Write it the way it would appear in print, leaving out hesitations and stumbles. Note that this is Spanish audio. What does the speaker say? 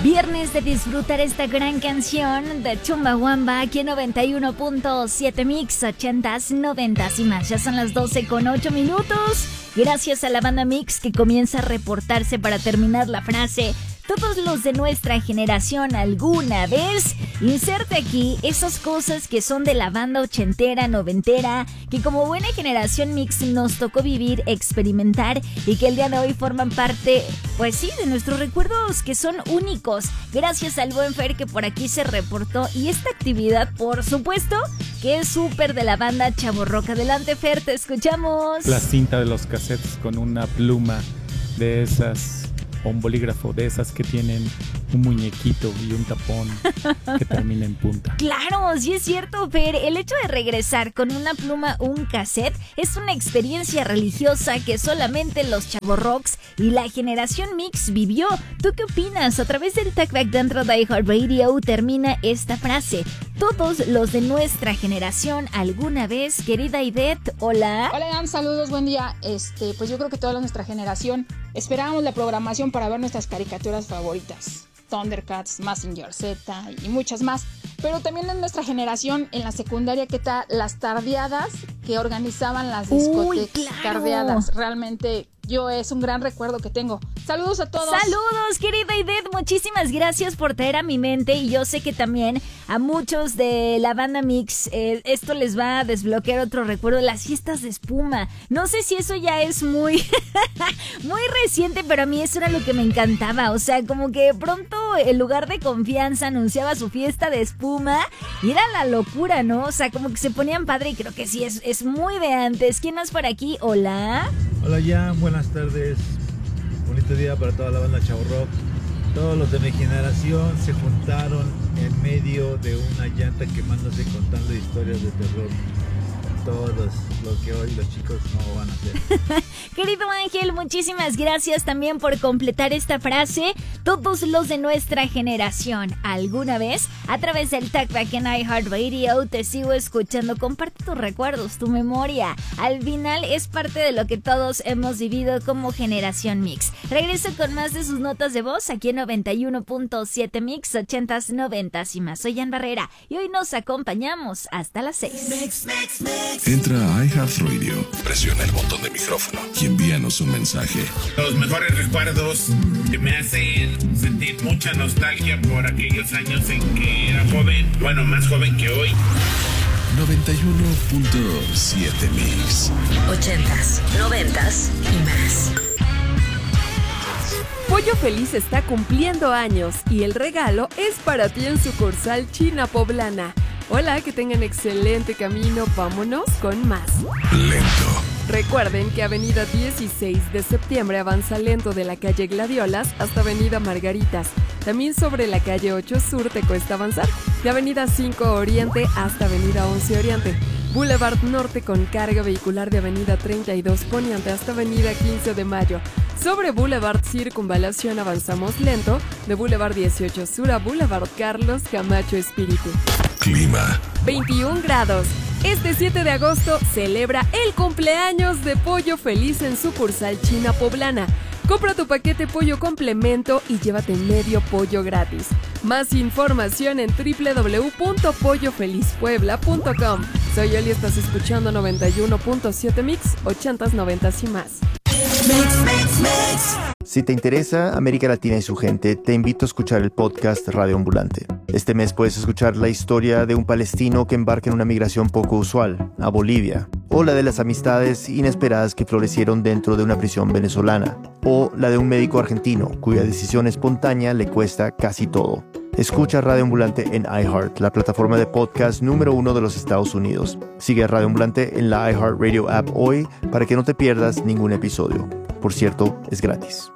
Viernes de disfrutar esta gran canción de Chumbawamba aquí en 91.7 Mix, 80s, 90s y más. Ya son las 12:08. Gracias a la banda Mix que comienza a reportarse para terminar la frase. Todos los de nuestra generación alguna vez. Inserte aquí esas cosas que son de la banda ochentera, noventera, que como buena generación Mix nos tocó vivir, experimentar y que el día de hoy forman parte, pues sí, de nuestros recuerdos que son únicos. Gracias al buen Fer que por aquí se reportó y esta actividad, por supuesto, que es súper de la banda Chavorrock. Adelante Fer, te escuchamos. La cinta de los cassettes con una pluma de esas, o un bolígrafo de esas que tienen un muñequito y un tapón que termina en punta. Claro, sí es cierto, Fer. El hecho de regresar con una pluma o un cassette es una experiencia religiosa que solamente los chavorrocks y la generación Mix vivió. ¿Tú qué opinas? A través del Talkback dentro de iHeartRadio termina esta frase. Todos los de nuestra generación alguna vez. Querida Ivette, hola. Hola, Dan, saludos, buen día. Pues yo creo que toda nuestra generación esperábamos la programación para ver nuestras caricaturas favoritas. Thundercats, Mazinger Z y muchas más. Pero también en nuestra generación, en la secundaria, ¿qué tal? Las tardeadas que organizaban las discotecas. Claro. Tardeadas, realmente es un gran recuerdo que tengo. Saludos a todos. Saludos, querida Ivette, muchísimas gracias por traer a mi mente y yo sé que también a muchos de la banda Mix esto les va a desbloquear otro recuerdo, las fiestas de espuma. No sé si eso ya es muy muy reciente, pero a mí eso era lo que me encantaba, o sea, como que pronto el lugar de confianza anunciaba su fiesta de espuma y era la locura, ¿no? O sea, como que se ponían padre y creo que sí, es muy de antes. ¿Quién más por aquí? Hola. Hola, Jan, buenas tardes. Bonito día para toda la banda Chavorrock. Todos los de mi generación se juntaron en medio de una llanta quemándose contando historias de terror. Todos lo que hoy los chicos no van a hacer. Querido Ángel, muchísimas gracias también por completar esta frase. Todos los de nuestra generación, alguna vez, a través del Talkback en iHeartRadio, te sigo escuchando. Comparte tus recuerdos, tu memoria. Al final es parte de lo que todos hemos vivido como generación Mix. Regreso con más de sus notas de voz aquí en 91.7 Mix, 80s, 90s y más. Soy Jan Barrera y hoy nos acompañamos hasta las 6. Mix. Entra a iHeartRadio, presiona el botón de micrófono y envíanos un mensaje. Los mejores recuerdos que me hacen sentir mucha nostalgia por aquellos años en que era joven, bueno, más joven que hoy. 91.7 Mix. 80s, 90s y más. Pollo Feliz está cumpliendo años y el regalo es para ti en sucursal China Poblana. Hola, que tengan excelente camino. Vámonos con más. Lento. Recuerden que Avenida 16 de septiembre avanza lento de la calle Gladiolas hasta Avenida Margaritas. También sobre la calle 8 Sur te cuesta avanzar. De Avenida 5 Oriente hasta Avenida 11 Oriente. Boulevard Norte con carga vehicular de Avenida 32 Poniente hasta Avenida 15 de Mayo. Sobre Boulevard Circunvalación avanzamos lento, de Boulevard 18 Sur a Boulevard Carlos Camacho Espíritu. Clima. 21 grados. Este 7 de agosto celebra el cumpleaños de Pollo Feliz en sucursal China Poblana. Compra tu paquete pollo complemento y llévate medio pollo gratis. Más información en www.pollofelizpuebla.com. Soy Oli, estás escuchando 91.7 Mix, 80s, 90s y más. Si te interesa América Latina y su gente, te invito a escuchar el podcast Radio Ambulante. Este mes puedes escuchar la historia de un palestino que embarca en una migración poco usual, a Bolivia, o la de las amistades inesperadas que florecieron dentro de una prisión venezolana, o la de un médico argentino cuya decisión espontánea le cuesta casi todo. Escucha Radio Ambulante en iHeart, la plataforma de podcast número 1 de los Estados Unidos. Sigue a Radio Ambulante en la iHeartRadio app hoy para que no te pierdas ningún episodio. Por cierto, es gratis.